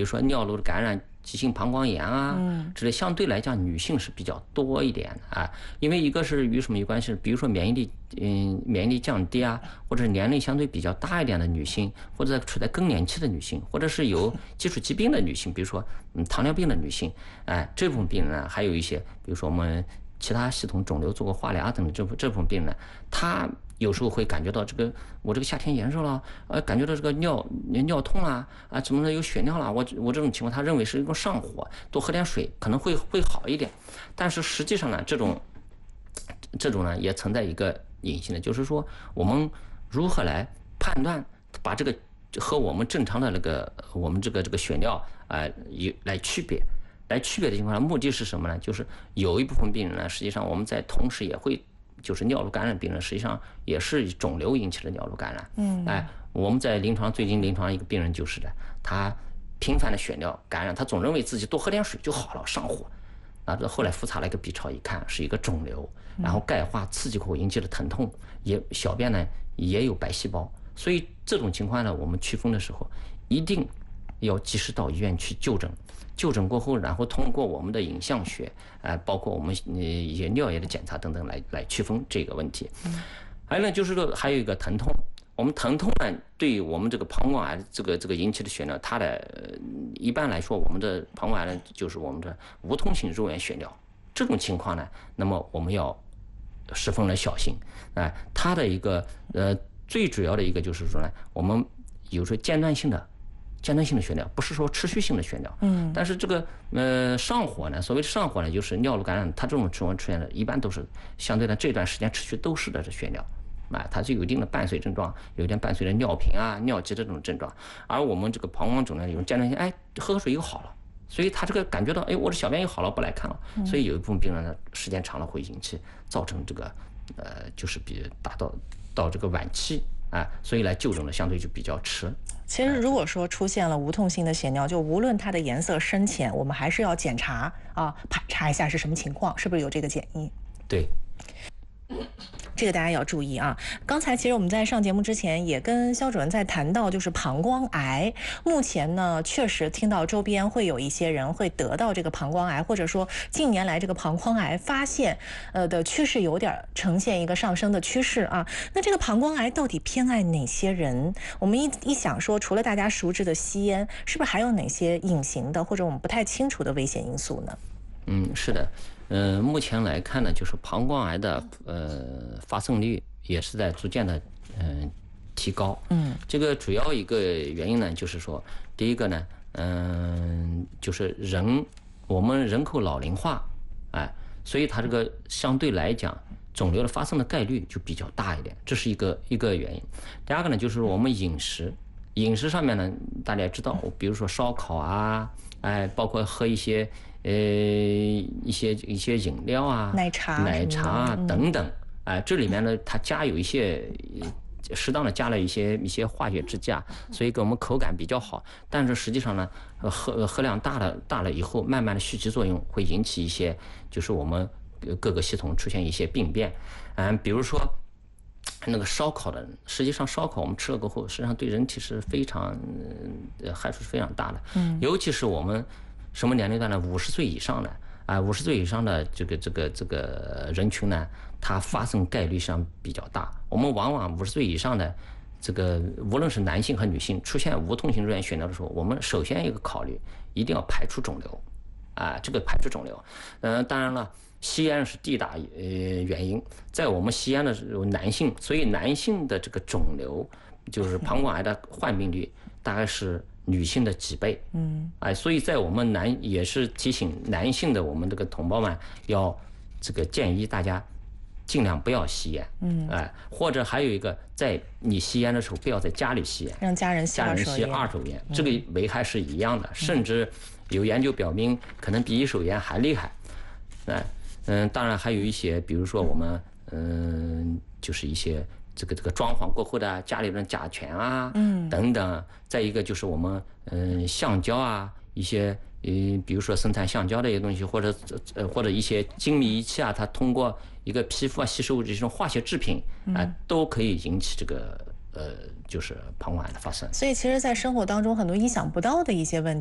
比如说尿路的感染、急性膀胱炎啊之类，相对来讲女性是比较多一点的啊。因为一个是与什么有关系？比如说免疫力降低啊，或者是年龄相对比较大一点的女性，或者处在更年期的女性，或者是有基础疾病的女性，比如说糖尿病的女性，这部分病人呢，还有一些，比如说我们其他系统肿瘤做过化疗等这部分病人呢，她有时候会感觉到我这个夏天炎热了，感觉到这个尿痛啦，怎么有血尿啦，我这种情况，他认为是一种上火，多喝点水可能会好一点。但是实际上呢，这种呢也存在一个隐性的，就是说我们如何来判断，把这个和我们正常的我们这个血尿来区别。来区别的情况下，目的是什么呢？就是有一部分病人呢，实际上我们在同时也会，就是尿路感染病人，实际上也是肿瘤引起的尿路感染。我们在最近临床一个病人就是的，他频繁的血尿感染，他总认为自己多喝点水就好了，上火。这后来复查了一个 B 超，一看是一个肿瘤，然后钙化刺激后引起的疼痛，小便呢也有白细胞，所以这种情况呢，我们区分的时候一定要及时到医院去就诊。就诊过后，然后通过我们的影像学，包括我们一些尿液的检查等等来区分这个问题。还有呢，就是说还有一个疼痛，我们疼痛呢，对于我们这个膀胱癌这个引起的血尿，它的一般来说，我们的膀胱癌呢，就是我们的无痛性肉源血尿这种情况呢，那么我们要十分的小心。它的一个最主要的一个就是说呢，我们有时候间断性的血尿，不是说持续性的血尿。但是这个上火呢，所谓的上火呢，就是尿路感染，它这种情况出现的，一般都是相对的这段时间持续都是的血尿。它是有一定的伴随症状，有点伴随着尿频啊、尿急这种症状。而我们这个膀胱肿呢，有间断性，喝水又好了，所以他这个感觉到，我的小便又好了，不来看了。所以有一部分病人呢，时间长了会造成这个就是达到这个晚期。所以来就诊的相对就比较迟。 其实如果说出现了无痛性的血尿，就无论它的颜色深浅，我们还是要检查排查一下是什么情况，是不是有这个检疫？ 对。 这个大家要注意啊！刚才其实我们在上节目之前也跟肖主任在谈到，就是膀胱癌。目前呢，确实听到周边会有一些人会得到这个膀胱癌，或者说近年来这个膀胱癌发现的趋势有点呈现一个上升的趋势啊。那这个膀胱癌到底偏爱哪些人？我们一想说，除了大家熟知的吸烟，是不是还有哪些隐形的或者我们不太清楚的危险因素呢？ 是的。目前来看呢，就是膀胱癌的发生率也是在逐渐的提高。这个主要一个原因呢，就是说，第一个呢，就是我们人口老龄化，所以它这个相对来讲，肿瘤的发生的概率就比较大一点，这是一个原因。第二个呢，就是我们饮食上面呢，大家知道，比如说烧烤啊，包括喝一些一些饮料啊，奶茶啊等等，这里面呢，它加有一些适当的加了一些化学制剂，所以给我们口感比较好。但是实际上呢，喝量大了以后，慢慢的蓄积作用会引起一些，就是我们各个系统出现一些病变。比如说那个烧烤的，实际上烧烤我们吃了过后，实际上对人体是非常害处是非常大的。尤其是我们什么年龄段呢？50岁以上的50岁以上的这个人群呢，它发生概率上比较大。我们往往50岁以上的这个，无论是男性和女性，出现无痛性肉源血尿的时候，我们首先一个考虑，一定要排除肿瘤，这个排除肿瘤。当然了，吸烟是第一大原因，在我们吸烟的男性，所以男性的这个肿瘤，就是膀胱癌的患病率大概是女性的几倍。所以在我们也是提醒男性的我们这个同胞们，要这个建议大家尽量不要吸烟。或者还有一个，在你吸烟的时候，不要在家里吸烟，让家人吸二手烟，这个危害是一样的，甚至有研究表明，可能比一手烟还厉害。当然还有一些，比如说我们就是一些这个装潢过后的家里的甲醛啊，等等。再一个就是我们橡胶啊，一些比如说生产橡胶的一些东西，或者一些精密仪器啊，它通过一个皮肤吸收这种化学制品都可以引起这个就是膀胱癌的发生。 所以其实在生活当中很多意想不到的一些问题。